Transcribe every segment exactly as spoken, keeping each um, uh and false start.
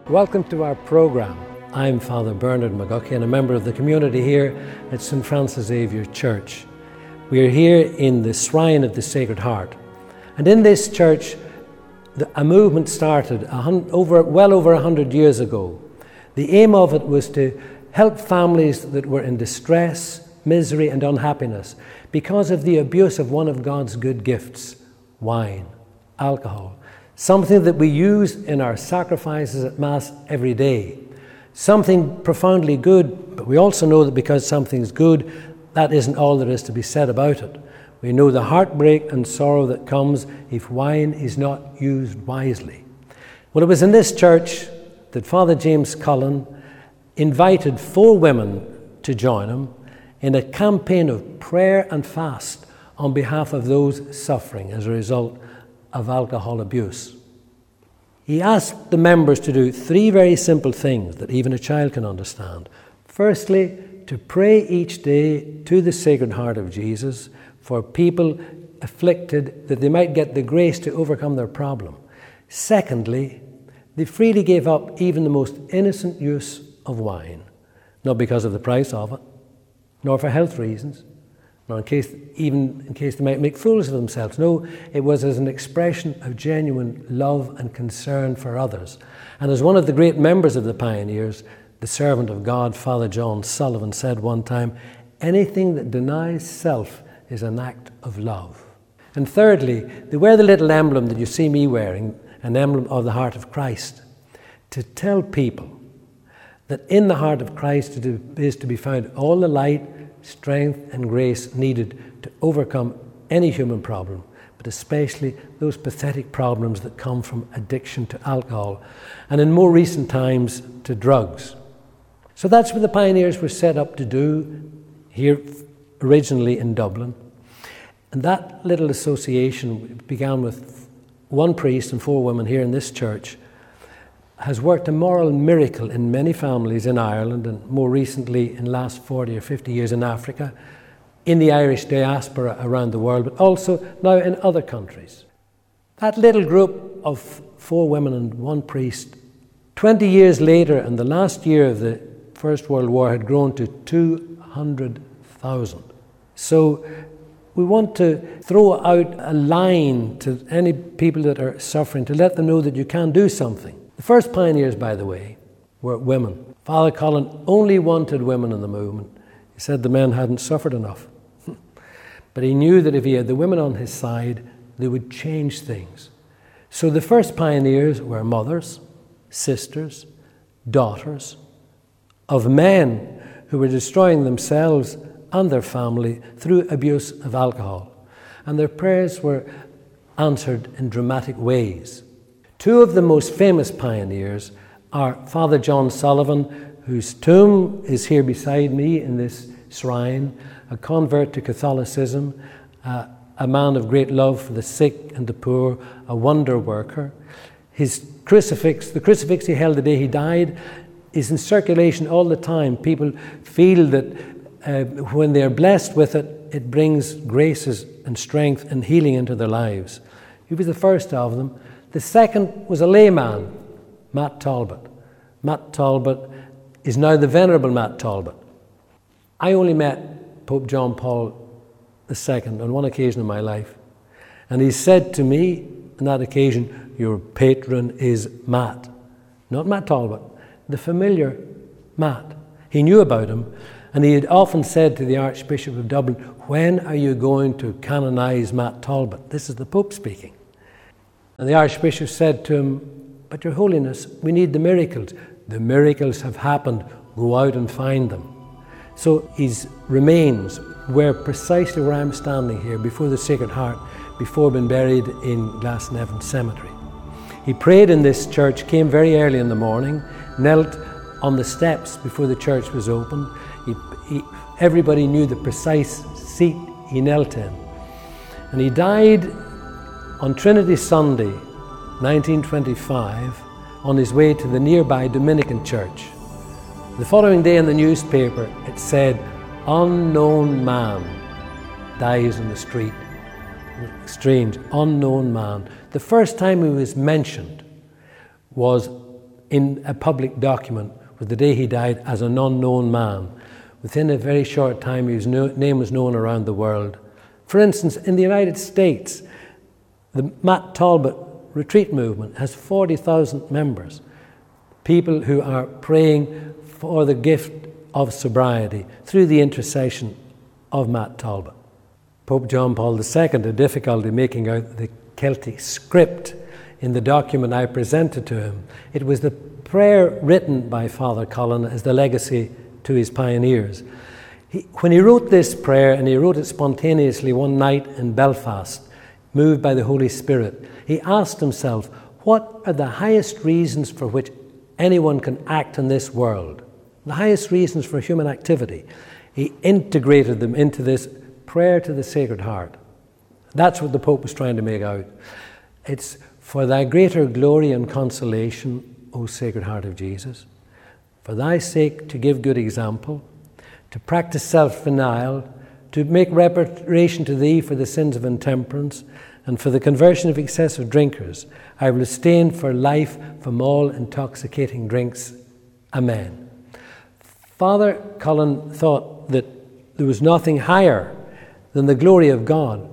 Welcome to our program. I'm Father Bernard McGuckie and a member of the community here at Saint Francis Xavier Church. We are here in the Shrine of the Sacred Heart. And in this church, the, a movement started a hun- over, well over a hundred years ago. The aim of it was to help families that were in distress, misery and unhappiness because of the abuse of one of God's good gifts, wine, alcohol. Something that we use in our sacrifices at Mass every day. Something profoundly good, but we also know that because something's good, that isn't all there is to be said about it. We know the heartbreak and sorrow that comes if wine is not used wisely. Well, it was in this church that Father James Cullen invited four women to join him in a campaign of prayer and fast on behalf of those suffering as a result of alcohol abuse. He asked the members to do three very simple things that even a child can understand. Firstly, to pray each day to the Sacred Heart of Jesus for people afflicted that they might get the grace to overcome their problem. Secondly, they freely gave up even the most innocent use of wine, not because of the price of it, nor for health reasons, nor in case, even in case they might make fools of themselves. No, it was as an expression of genuine love and concern for others. And as one of the great members of the pioneers, the servant of God, Father John Sullivan, said one time, anything that denies self is an act of love. And thirdly, they wear the little emblem that you see me wearing, an emblem of the heart of Christ, to tell people that in the heart of Christ is to be found all the light, strength and grace needed to overcome any human problem, but especially those pathetic problems that come from addiction to alcohol, and in more recent times to drugs. So that's what the pioneers were set up to do here originally in Dublin. And that little association began with one priest and four women here in this church, has worked a moral miracle in many families in Ireland and more recently in the last forty or fifty years in Africa, in the Irish diaspora around the world, but also now in other countries. That little group of four women and one priest, twenty years later and the last year of the First World War had grown to two hundred thousand. So we want to throw out a line to any people that are suffering to let them know that you can do something. The first pioneers, by the way, were women. Father Cullen only wanted women in the movement. He said the men hadn't suffered enough. But he knew that if he had the women on his side, they would change things. So the first pioneers were mothers, sisters, daughters of men who were destroying themselves and their family through abuse of alcohol. And their prayers were answered in dramatic ways. Two of the most famous pioneers are Father John Sullivan, whose tomb is here beside me in this shrine, a convert to Catholicism, uh, a man of great love for the sick and the poor, a wonder worker. His crucifix, the crucifix he held the day he died, is in circulation all the time. People feel that uh, when they're blessed with it, it brings graces and strength and healing into their lives. He was the first of them. The second was a layman, Matt Talbot. Matt Talbot is now the Venerable Matt Talbot. I only met Pope John Paul the Second on one occasion in my life. And he said to me on that occasion, your patron is Matt. Not Matt Talbot, the familiar Matt. He knew about him, and he had often said to the Archbishop of Dublin, when are you going to canonize Matt Talbot? This is the Pope speaking. And the Archbishop said to him, but Your Holiness, we need the miracles. The miracles have happened. Go out and find them. So his remains were precisely where I'm standing here before the Sacred Heart, before being buried in Glasnevin Cemetery. He prayed in this church, came very early in the morning, knelt on the steps before the church was open. He, he, everybody knew the precise seat he knelt in. And he died on Trinity Sunday, nineteen twenty-five, on his way to the nearby Dominican church. The following day in the newspaper, it said, unknown man dies in the street. Strange, unknown man. The first time he was mentioned was in a public document was the day he died as an unknown man. Within a very short time, his name was known around the world. For instance, in the United States, the Matt Talbot retreat movement has forty thousand members, people who are praying for the gift of sobriety through the intercession of Matt Talbot. Pope John Paul the Second had difficulty making out the Celtic script in the document I presented to him. It was the prayer written by Father Cullen as the legacy to his pioneers. He, when he wrote this prayer, and he wrote it spontaneously one night in Belfast, moved by the Holy Spirit, he asked himself, what are the highest reasons for which anyone can act in this world? The highest reasons for human activity. He integrated them into this prayer to the Sacred Heart. That's what the Pope was trying to make out. It's for thy greater glory and consolation, O Sacred Heart of Jesus, for thy sake to give good example, to practice self-denial, to make reparation to thee for the sins of intemperance, and for the conversion of excessive drinkers, I will abstain for life from all intoxicating drinks. Amen. Father Cullen thought that there was nothing higher than the glory of God,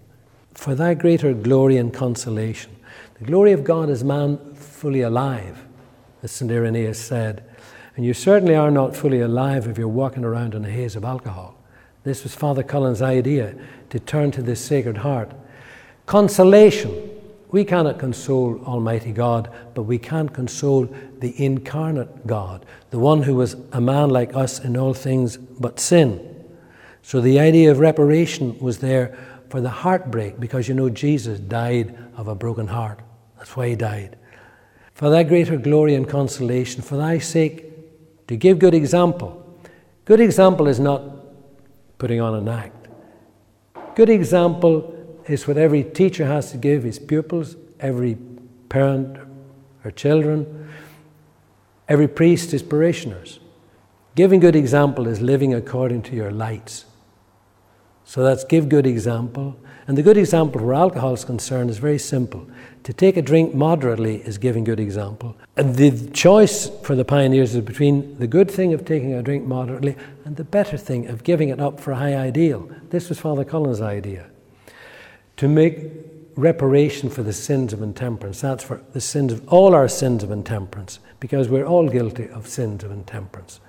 for thy greater glory and consolation. The glory of God is man fully alive, as Saint Irenaeus said. And you certainly are not fully alive if you're walking around in a haze of alcohol. This was Father Cullen's idea, to turn to this Sacred Heart. Consolation. We cannot console Almighty God, but we can console the incarnate God, the one who was a man like us in all things but sin. So the idea of reparation was there for the heartbreak, because you know Jesus died of a broken heart. That's why he died. For thy greater glory and consolation, for thy sake, to give good example. Good example is not putting on an act. Good example is what every teacher has to give his pupils, every parent or children, every priest his parishioners. Giving good example is living according to your lights. So that's give good example. And the good example where alcohol is concerned is very simple. To take a drink moderately is giving good example. And the choice for the pioneers is between the good thing of taking a drink moderately and the better thing of giving it up for a high ideal. This was Father Cullen's idea. To make reparation for the sins of intemperance. That's for the sins of all our sins of intemperance, because we're all guilty of sins of intemperance.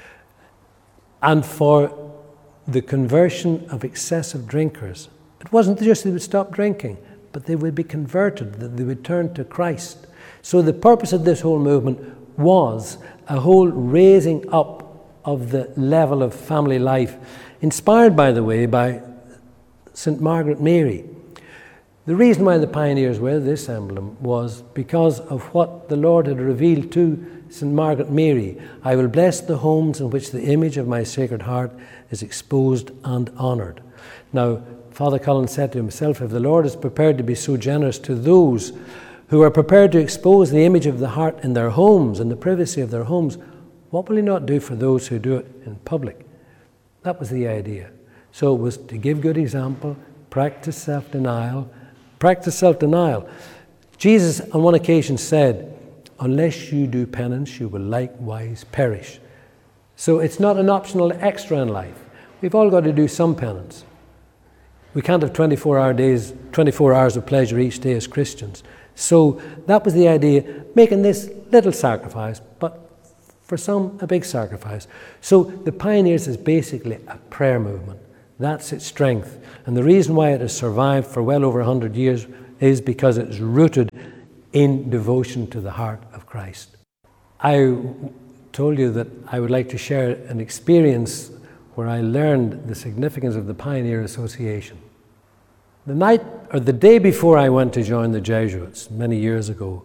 And for the conversion of excessive drinkers. It wasn't just they would stop drinking, but they would be converted, that they would turn to Christ. So the purpose of this whole movement was a whole raising up of the level of family life, inspired, by the way, by Saint Margaret Mary. The reason why the pioneers wear this emblem was because of what the Lord had revealed to Saint Margaret Mary. I will bless the homes in which the image of my Sacred Heart is exposed and honoured. Now, Father Cullen said to himself, if the Lord is prepared to be so generous to those who are prepared to expose the image of the heart in their homes, in the privacy of their homes, what will he not do for those who do it in public? That was the idea. So it was to give good example, practice self-denial, practice self-denial. Jesus on one occasion said, unless you do penance, you will likewise perish. So it's not an optional extra in life. We've all got to do some penance. We can't have twenty-four hour days, twenty-four hours of pleasure each day as Christians. So that was the idea, making this little sacrifice, but for some, a big sacrifice. So the Pioneers is basically a prayer movement. That's its strength. And the reason why it has survived for well over one hundred years is because it's rooted in devotion to the heart of Christ. I told you that I would like to share an experience where I learned the significance of the Pioneer Association. The night, or the day before I went to join the Jesuits many years ago,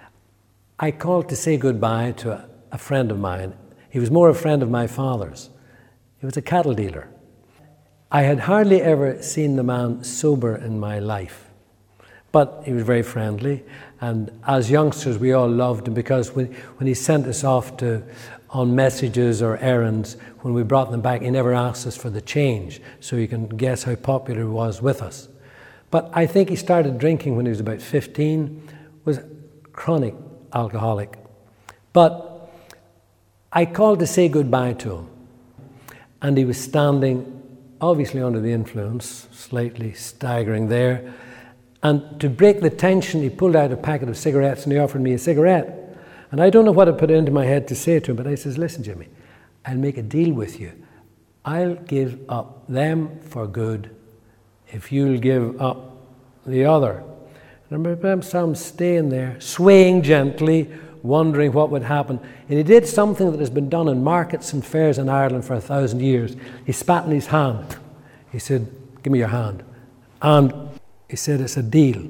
I called to say goodbye to a, a friend of mine. He was more a friend of my father's. He was a cattle dealer. I had hardly ever seen the man sober in my life, but he was very friendly, and as youngsters we all loved him because when, when he sent us off to on messages or errands, when we brought them back, he never asked us for the change, so you can guess how popular he was with us. But I think he started drinking when he was about fifteen, was chronic alcoholic. But I called to say goodbye to him, and he was standing, obviously under the influence, slightly staggering there. And to break the tension, he pulled out a packet of cigarettes and he offered me a cigarette. And I don't know what I put into my head to say to him, but I says, listen, Jimmy, I'll make a deal with you. I'll give up them for good if you'll give up the other. And I remember Sam staying there, swaying gently, wondering what would happen. And he did something that has been done in markets and fairs in Ireland for a thousand years. He spat in his hand. He said, give me your hand. And he said, it's a deal.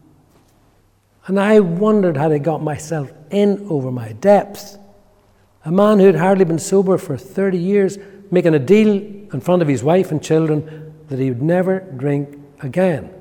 And I wondered how I got myself in over my depths. A man who had hardly been sober for thirty years, making a deal in front of his wife and children that he would never drink again.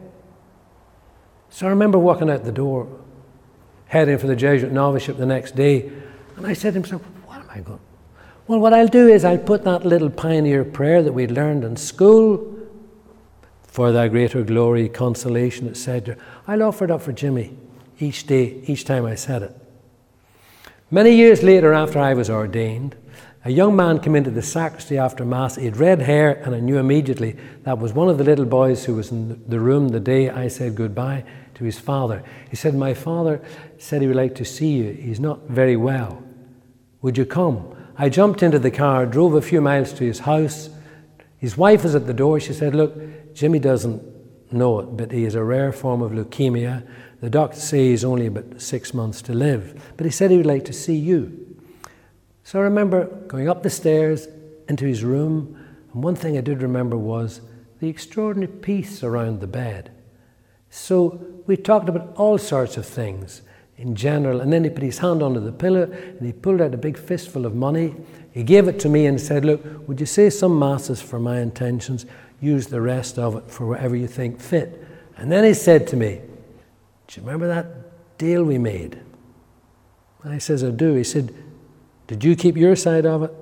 So I remember walking out the door, heading for the Jesuit novitiate the next day, and I said to myself, what am I going? Well, what I'll do is I'll put that little pioneer prayer that we'd learned in school, for thy greater glory, consolation, et cetera. I'll offer it up for Jimmy each day, each time I said it. Many years later, after I was ordained, a young man came into the sacristy after Mass. He had red hair, and I knew immediately that was one of the little boys who was in the room the day I said goodbye to his father. He said, my father said he would like to see you. He's not very well. Would you come? I jumped into the car, drove a few miles to his house. His wife was at the door. She said, look, Jimmy doesn't know it, but he has a rare form of leukemia. The doctors say he's only about six months to live. But he said he would like to see you. So I remember going up the stairs into his room, and one thing I did remember was the extraordinary peace around the bed. So we talked about all sorts of things in general, and then he put his hand under the pillow and he pulled out a big fistful of money. He gave it to me and said, look, would you say some masses for my intentions? Use the rest of it for whatever you think fit. And then he said to me, do you remember that deal we made? And I says, I do. He said, did you keep your side of it?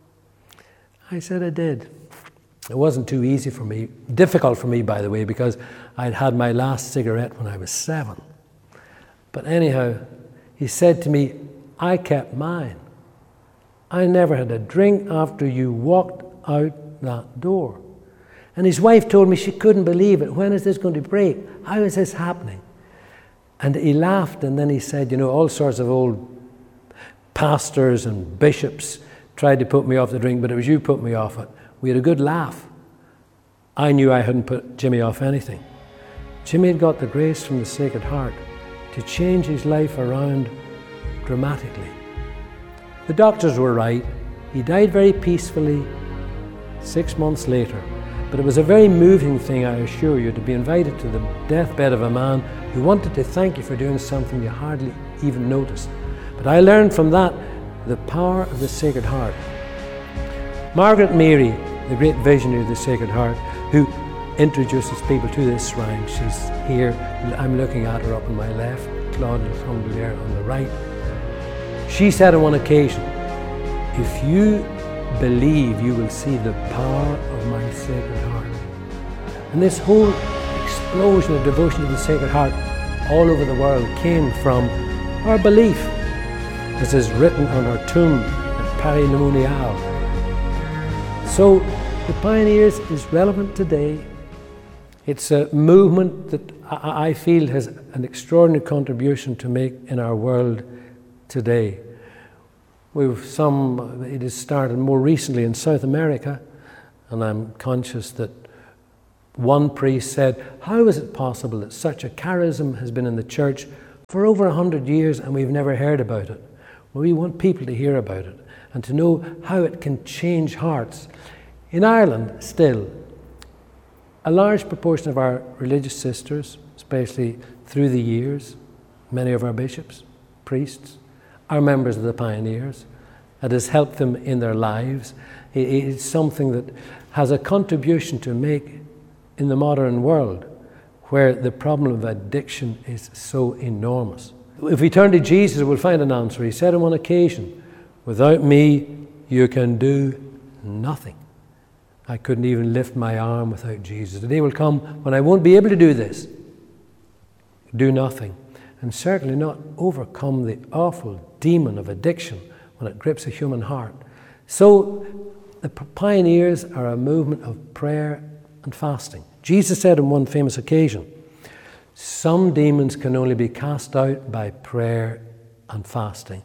I said, I did. It wasn't too easy for me, difficult for me, by the way, because I'd had my last cigarette when I was seven. But anyhow, he said to me, I kept mine. I never had a drink after you walked out that door. And his wife told me she couldn't believe it. When is this going to break? How is this happening? And he laughed, and then he said, you know, all sorts of old pastors and bishops tried to put me off the drink, but it was you put me off it. We had a good laugh. I knew I hadn't put Jimmy off anything. Jimmy had got the grace from the Sacred Heart to change his life around dramatically. The doctors were right. He died very peacefully six months later. But it was a very moving thing, I assure you, to be invited to the deathbed of a man who wanted to thank you for doing something you hardly even noticed. But I learned from that the power of the Sacred Heart. Margaret Mary, the great visionary of the Sacred Heart, who introduces people to this shrine, she's here. I'm looking at her up on my left, Claude Tonglier on the right. She said on one occasion, if you believe, you will see the power of my Sacred Heart. And this whole explosion of devotion to the Sacred Heart all over the world came from our belief, as is written on our tomb at Paris Le Monial. So the Pioneers is relevant today. It's a movement that I feel has an extraordinary contribution to make in our world today. We've some, it has started more recently in South America, and I'm conscious that one priest said, how is it possible that such a charism has been in the church for over a hundred years and we've never heard about it? Well, we want people to hear about it and to know how it can change hearts. In Ireland, still, a large proportion of our religious sisters, especially through the years, many of our bishops, priests, are members of the Pioneers. It has helped them in their lives. It's something that has a contribution to make in the modern world where the problem of addiction is so enormous. If we turn to Jesus, we'll find an answer. He said on one occasion, without me, you can do nothing. I couldn't even lift my arm without Jesus. The day will come when I won't be able to do this. Do nothing. and certainly not overcome the awful demon of addiction when it grips a human heart. So the pioneers are a movement of prayer and fasting. Jesus said on one famous occasion, some demons can only be cast out by prayer and fasting.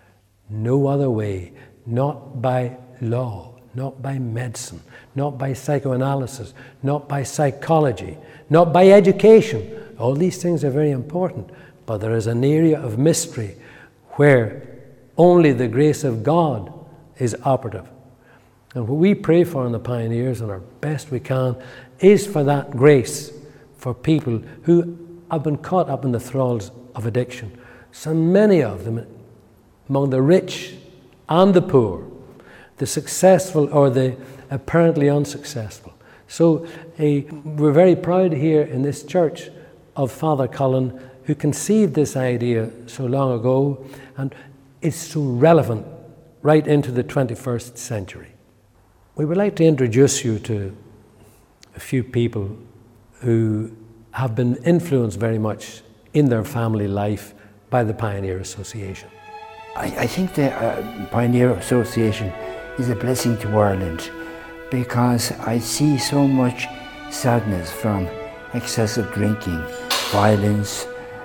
No other way, not by law, not by medicine, not by psychoanalysis, not by psychology, not by education. All these things are very important, but there is an area of mystery where only the grace of God is operative. And what we pray for in the Pioneers, and our best we can, is for that grace for people who have been caught up in the thralls of addiction. So many of them, among the rich and the poor, the successful or the apparently unsuccessful. So uh, we're very proud here in this church of Father Cullen, who conceived this idea so long ago, and it's so relevant right into the twenty-first century. We would like to introduce you to a few people who have been influenced very much in their family life by the Pioneer Association. I, I think the uh, Pioneer Association is a blessing to Ireland, because I see so much sadness from excessive drinking, violence,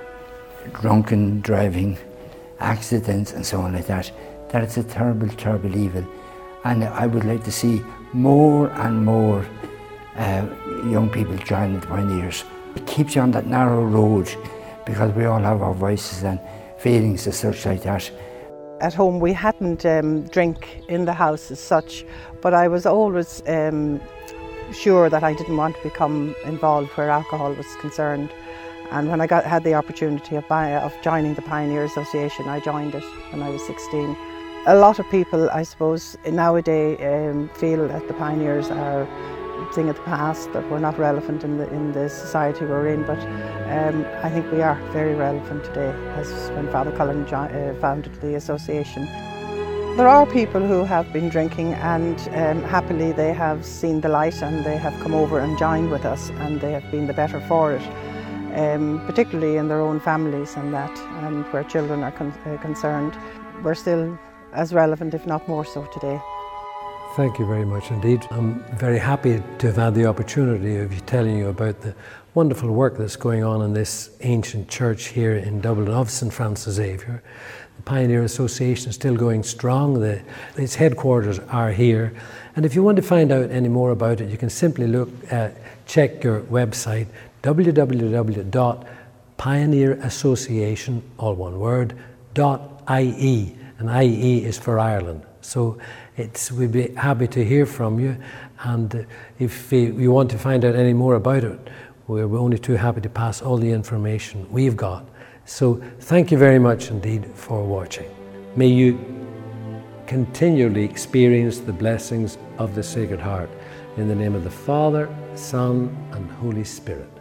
drunken driving, accidents and so on like that, that it's a terrible, terrible evil. And I would like to see more and more uh, young people joining the Pioneers. It keeps you on that narrow road, because we all have our voices and feelings and such like that. At home we hadn't um, drink in the house as such, but I was always um, sure that I didn't want to become involved where alcohol was concerned. And when I got, had the opportunity of, buy, of joining the Pioneer Association, I joined it when I was sixteen. A lot of people, I suppose, nowadays um, feel that the Pioneers are a thing of the past, that we're not relevant in the, in the society we're in, but um, I think we are very relevant today, as when Father Cullen uh, founded the association. There are people who have been drinking, and um, happily they have seen the light and they have come over and joined with us, and they have been the better for it, um, particularly in their own families and that, and where children are con uh, concerned. We're still as relevant, if not more so, today. Thank you very much indeed. I'm very happy to have had the opportunity of telling you about the wonderful work that's going on in this ancient church here in Dublin of Saint Francis Xavier. The Pioneer Association is still going strong. The, its headquarters are here. And if you want to find out any more about it, you can simply look at, check your website, w w w dot pioneer association, all one word, .ie. And I E is for Ireland. So it's, we'd be happy to hear from you. And if you want to find out any more about it, we're only too happy to pass all the information we've got. So thank you very much indeed for watching. May you continually experience the blessings of the Sacred Heart. In the name of the Father, Son, and Holy Spirit.